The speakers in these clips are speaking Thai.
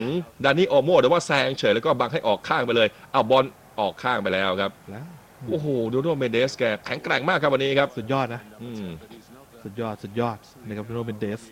ดานิโอโม่แต่ว่าแซงเฉยแล้วก็บังให้ออกข้างไปเลยเอาบอลออกข้างไปแล้วครับแล้วโอ้โหดูโนเมนเดสแกแข็งแกร่งมากครับวันนี้ครับสุดยอดนะสุดยอดนะครับโรเบนเดส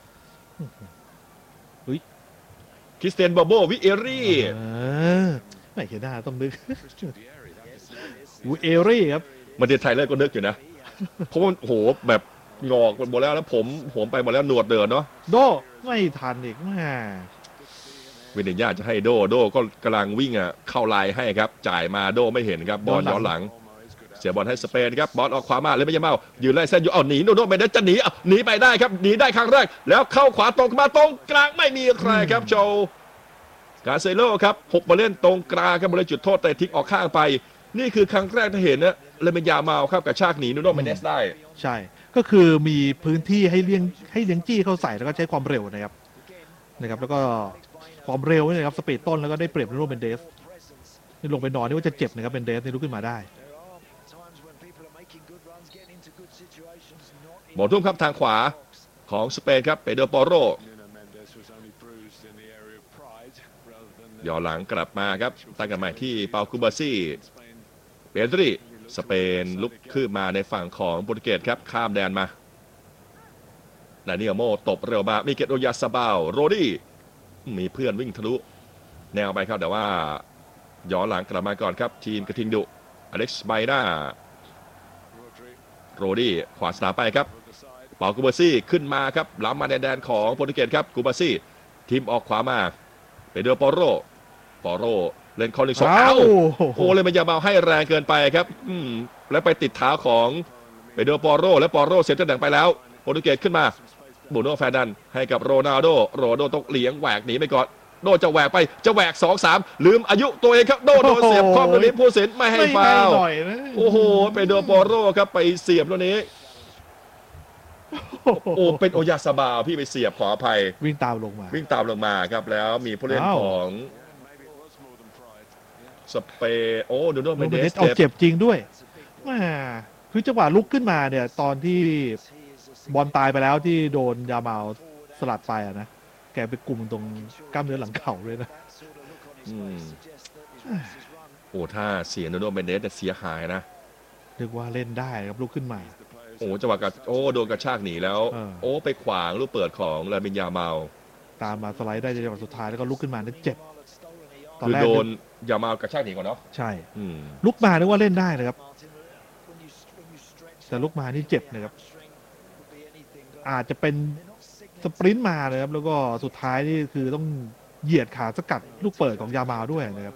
คริสเตียนบาโบวิเอรี่ไม่เห็นหน้าต้องนึกวิเอรี่ครับมาเดนไทเลอร์ก็นึกอยู่นะเพราะว่าโหแบบงอกหมดแล้วผมไปหมดแล้วหนวดเดินเนาะโดไม่ทันอีกแม่เวเนย่าจะให้โดก็กำลังวิ่งเข้าลายให้ครับจ่ายมาโดไม่เห็นครับบอลย้อนหลังเสียบอลให้สเปนครับบอลออกขวามาเลยไม่ยอมเอายืนไล่เส้นอยู่เอาหนีโนเมนเดสจะหนีหนีไปได้ครับหนีได้ครั้งแรกแล้วเข้าขวาตรงมาตรงกลางไม่มีใครครับโชว์กาเซโลครับ6มาเล่นตรงกลางครับบริจุดโทษแต่ทิ้งออกข้างไปนี่คือครั้งแรกที่เห็นนะเลเมนยามาครับกับชากหนีโนเมนเดสได้ใช่ก็คือมีพื้นที่ให้เลี้ยงจี้เข้าใส่แล้วก็ใช้ความเร็วนะครับแล้วก็ความเร็วนี่นะครับสปีดต้นแล้วก็ได้เปรียบโรเบนเดสนี่ลงไปนอนนี่ว่าจะเจ็บนะครับเป็นเดสนี่ลุกขึ้นมาได้บอลทุ่มครับทางขวาของสเปนครับเปโดโปโรย่อหลังกลับมาครับตั้งกันใหม่ที่เปาคูบาซี่เปโดรีสเปนลุกขึ้นมาในฝั่งของโปรตุเกสครับข้ามแดนมาดานิโอโมตบเร็วมามิเกตโอยาซาบาลโรดี้มีเพื่อนวิ่งทะลุแนวไปครับแต่ว่าย้อนหลังกลับมาก่อนครับทีมกระทิงดุอเล็กซ์ไบน่าโรดี้ขวาสนามไปครับเปาคูบาซี่ขึ้นมาครับล้ำมาในแดนของโปรตุเกสครับคูบาซี่ทีมออกขวามาเปโดโปโรเล่นคอร์1-2โอ้เลยมันยาเบาให้แรงเกินไปครับแล้วไปติดเท้าของเปโดโปโรและโปโรเสียตำแหน่งไปแล้วโปรตุเกสขึ้นมาบูโน่แฟร์นันให้กับโรนัลโดต้องเลี้ยงแหวกหนีไปก่อนโดจะแหวกไปจะแหวก 2-3 ลืมอายุตัวเองครับโดนเสียบข้อมือนี้ผู้สินไม่ให้ฟาวล์โอ้โหเปโดโปโรครับไปเสียบตัวนี้โอ้เป็นโอยาซาบาพี่ไปเสียบขออภัยวิ่งตามลงมาครับแล้วมีผู้เล่นของสเปนโอ้ดูโนเมนเดสเอาเจ็บจริงด้วยคือจังหวะลุกขึ้นมาเนี่ยตอนที่บอลตายไปแล้วที่โดนยาเมาสลัดไปนะแกไปกลุ่มตรงกล้ามเนื้อหลังเข่าเลยนะโอ้ถ้าเสียโนเมนเดสจะเสียหายนะนึกว่าเล่นได้ครับลุกขึ้นมาโอ้จังหวะกับโดนกระชากหนีแล้วไปขวางลูกเปิดของลามินยาเมาตามมาสไลด์ได้จังหวะสุดท้ายแล้วก็ลุกขึ้นมานึกเจ็บคือโดนยาเมากระชากหนีก่อนเนาะใช่ลุกมานึกว่าเล่นได้นะครับแต่ลุกมานี่เจ็บนะครับอาจจะเป็นสปรินต์มาเลยครับแล้วก็สุดท้ายนี่คือต้องเหยียดขาสกัดลูกเปิดของยามาด้วยนะครับ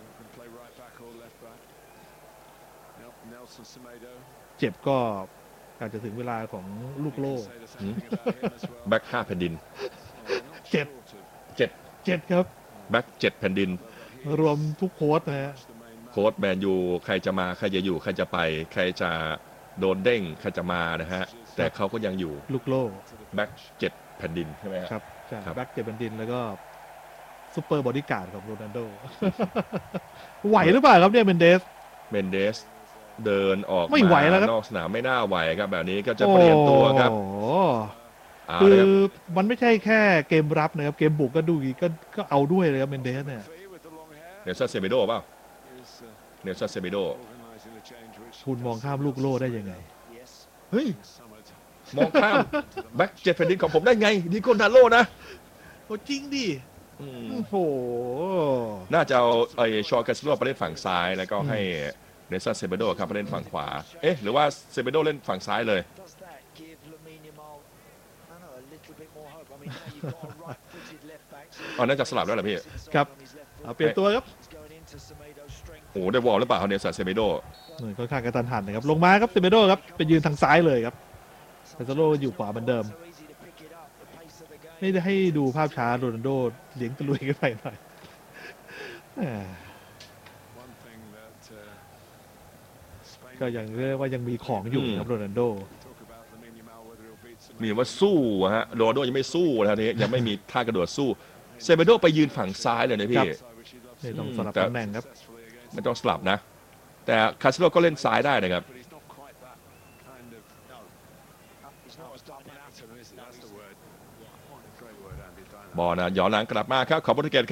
เจ็บก็อาจจะถึงเวลาของลูกโล่แบ็ค5 แผ่นดิน 7ครับแบ็ค7 แผ่นดินรวมทุกโค้ชนะฮะโค้ชแมนยูใครจะมาใครจะอยู่ใครจะไปใครจะโดนเด้งใครจะมานะฮะแต่เขาก็ยังอยู่ลูกโล่แบ็ค7 แผ่นดินใช่ไหมครับใช่แบ็ค7 แผ่นดินแล้วก็ซุปเปอร์บอดี้การ์ดของโรนัลโดไหวหรือเปล่าครับเนี่ยเมนเดสเดินออกไม่ไหวแล้วครับนอกสนามไม่น่าไหวครับแบบนี้ก็จะเปลี่ยนตัวครับคือมันไม่ใช่แค่เกมรับนะครับเกมบุกก็ดูก็เอาด้วยเลยครับเมนเดสเนี่ยเนลสันเซเมโดเปล่าเนลสันเซเมโดคุณมองข้ามลูกโล่ได้ยังไงเฮ้ยมองข้ามแบ็ค7 แผ่นดินของผมได้ไงดิโก้นาโลนะโอ้จริงดิโอ้โหน่าจะเอาชอร์กาสโลไปเล่นฝั่งซ้ายแล้วก็ให้เนลสันเซเมโดครับไปเล่นฝั่งขวาหรือว่าเซเมโดเล่นฝั่งซ้ายเลยน่าจะสลับแล้วเหรอพี่ครับเปลี่ยนตัวครับโอ้ได้วอลหรือเปล่าเขาเนี่ยเซเมโดค่อนข้างกระตันหันนะครับลงมาครับเซเมโดครับไปยืนทางซ้ายเลยครับเซโมโดอยู่ขวาเหมือนเดิมไม่ได้ให้ดูภาพช้าโรนัลโดเลี้ยงตะลุยกันไปหน่อยก็ยังเรียกว่ายังมีของอยู่ครับโรนัลโดมีว่าสู้ฮะโรนัลโดยังไม่สู้นะทียังไม่มีท่ากระโดดสู้เซเมโดไปยืนฝั่งซ้ายเลยนะพี่ไม่ต้องสลับตำแหน่งครับไม่ต้องสลับนะแต่คาสโลก็เล่นซ้ายได้นะครับบอลนะย้อนหลังกลับมาครับขอบคุณทุกท่าน